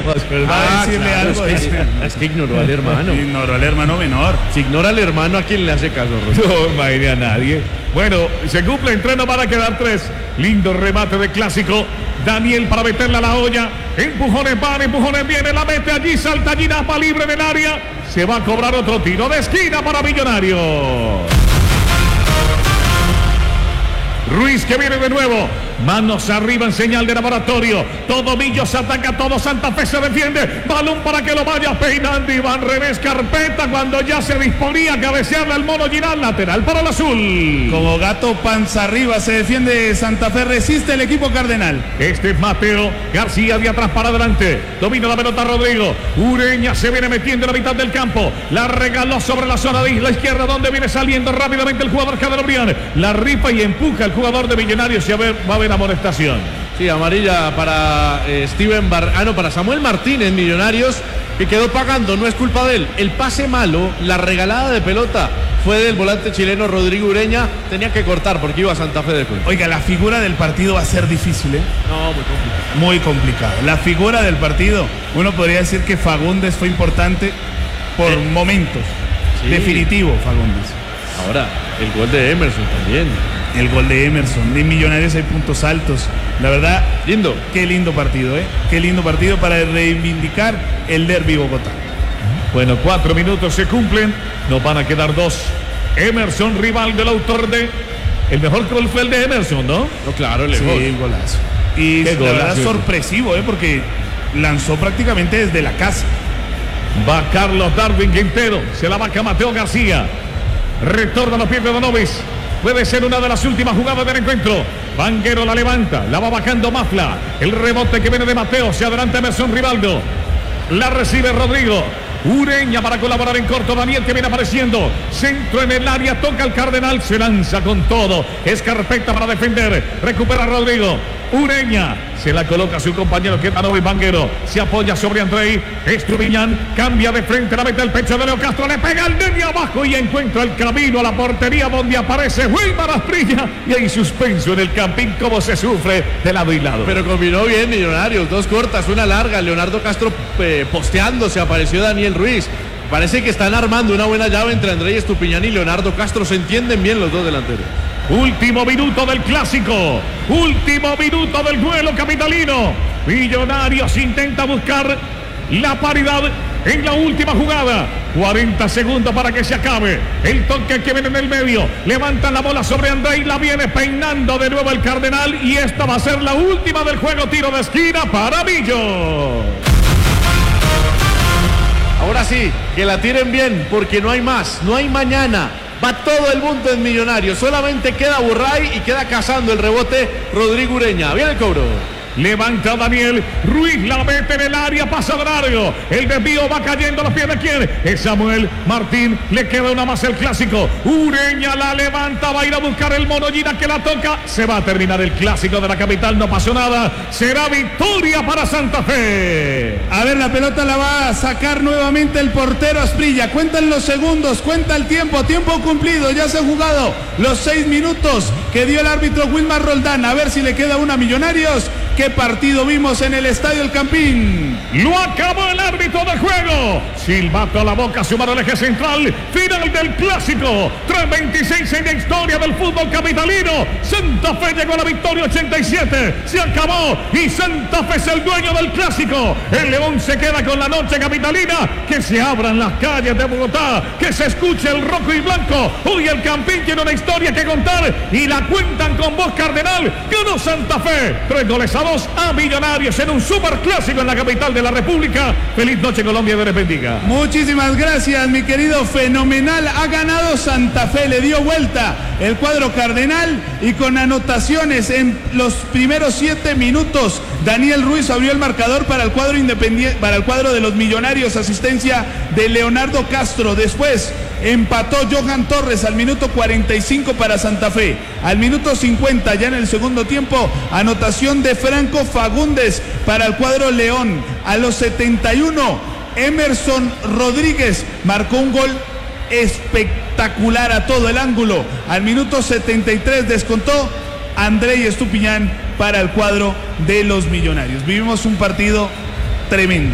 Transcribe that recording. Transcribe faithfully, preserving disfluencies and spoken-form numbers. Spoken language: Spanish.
Va a decirle claro, algo. es, que, dice. es que ignoró al hermano. Ignoró al hermano menor. Si ignora al hermano, ¿a quién le hace caso, Roberto? No imagine a nadie. Bueno, se cumple entreno para quedar tres. Lindo remate de clásico. Daniel para meterla a la olla. Empujones van, empujones viene, la mete allí, salta Ginapa libre en el área. Se va a cobrar otro tiro de esquina para Millonarios. Ruiz que viene de nuevo. Manos arriba en señal de laboratorio. Todo Millos ataca, todo Santa Fe se defiende. Balón para que lo vaya peinando Iván Revés Carpeta cuando ya se disponía a cabecearle al mono Giral. Lateral para el azul. Como gato panza arriba se defiende Santa Fe. Resiste el equipo cardenal. Este es Mateo García de atrás para adelante. Domina la pelota Rodrigo. Ureña se viene metiendo en la mitad del campo. La regaló sobre la zona de isla izquierda donde viene saliendo rápidamente el jugador Cadrobrián. La rifa y empuja el jugador de Millonarios y a ver, va a haber amonestación. Sí, amarilla para eh, Steven Bar... ah, no, para Samuel Martínez, Millonarios, que quedó pagando, no es culpa de él. El pase malo, la regalada de pelota, fue del volante chileno Rodrigo Ureña. Tenía que cortar porque iba a Santa Fe después. Oiga, la figura del partido va a ser difícil, ¿eh? No, muy complicado. Muy complicado. La figura del partido, uno podría decir que Fagundes fue importante por eh, momentos. Sí. Definitivo, Fagundes. Ahora, el gol de Emerson también. El gol de Emerson. De Millonarios hay puntos altos. La verdad, lindo. Qué lindo partido, ¿eh? Qué lindo partido para reivindicar el derbi Bogotá. Bueno, cuatro minutos se cumplen. Nos van a quedar dos. Emerson, rival del autor de... El mejor gol fue el de Emerson, ¿no? No, claro, el sí, gol. el golazo. Y Qué la golazo. verdad sorpresivo, ¿eh? Porque lanzó prácticamente desde la casa. Va Carlos Darwin Quintero. Se la vaca Mateo García. Retorna a los pies de Donovis. Puede ser una de las últimas jugadas del encuentro. Vanguero la levanta, la va bajando Mafla. El rebote que viene de Mateo, se adelanta Emerson Rivaldo. La recibe Rodrigo. Ureña para colaborar en corto. Daniel que viene apareciendo. Centro en el área, toca el Cardenal, se lanza con todo. Es Carpeta para defender. Recupera Rodrigo. Ureña se la coloca a su compañero que es Danovi Vanguero. Se apoya sobre Andrei. Estrubiñán cambia de frente, la mete al pecho de Leo Castro. Le pega al medio abajo y encuentra el camino a la portería donde aparece Wilmar Asprilla. Y hay suspenso en el campín, como se sufre de lado y lado. Pero combinó bien Millonarios, dos cortas, una larga. Leonardo Castro eh, posteándose, apareció Daniel Ruiz. Parece que están armando una buena llave entre Andrei Estupiñán y Leonardo Castro. Se entienden bien los dos delanteros. Último minuto del clásico. Último minuto del duelo capitalino. Millonarios intenta buscar la paridad en la última jugada. cuarenta segundos para que se acabe. El toque que viene en el medio. Levantan la bola sobre Andrei. La viene peinando de nuevo el Cardenal. Y esta va a ser la última del juego. Tiro de esquina para Millo. Ahora sí, que la tiren bien, porque no hay más, no hay mañana. Va todo el mundo en Millonarios. Solamente queda Burray y queda cazando el rebote Rodrigo Ureña. Viene el cobro. Levanta Daniel Ruiz, la mete en el área, pasa de largo. El desvío va cayendo a los pies de quién. Es Samuel Martín. Le queda una más el clásico. Ureña la levanta, va a ir a buscar el Monollina que la toca. Se va a terminar el clásico de la capital. No pasó nada. Será victoria para Santa Fe. A ver, la pelota la va a sacar nuevamente el portero Asprilla. Cuentan los segundos, cuenta el tiempo. Tiempo cumplido. Ya se han jugado los seis minutos que dio el árbitro Wilmar Roldán. A ver si le queda una a Millonarios. ¿Qué partido vimos en el Estadio El Campín? Lo acabó el árbitro del juego. Silbato a la boca, sumado al eje central. Final del clásico. tres veintiséis en la historia del fútbol capitalino. Santa Fe llegó a la victoria ochenta y siete. Se acabó y Santa Fe es el dueño del clásico. El León se queda con la noche capitalina. Que se abran las calles de Bogotá. Que se escuche el rojo y blanco. Hoy el Campín tiene una historia que contar y la cuentan con voz cardenal. Ganó Santa Fe. Tres goles a a Millonarios en un superclásico en la capital de la República. Feliz noche, Colombia, Dios les bendiga. Muchísimas gracias, mi querido. Fenomenal. Ha ganado Santa Fe, le dio vuelta el cuadro cardenal y con anotaciones en los primeros siete minutos. Daniel Ruiz abrió el marcador para el cuadro independiente, para el cuadro de los Millonarios. Asistencia de Leonardo Castro. Después empató Johan Torres al minuto cuarenta y cinco para Santa Fe. Al minuto cincuenta, ya en el segundo tiempo, anotación de Franco Fagundes para el cuadro León. A los setenta y uno, Emerson Rodríguez marcó un gol espectacular a todo el ángulo. Al minuto setenta y tres descontó Andrei Estupiñán para el cuadro de los Millonarios. Vivimos un partido tremendo.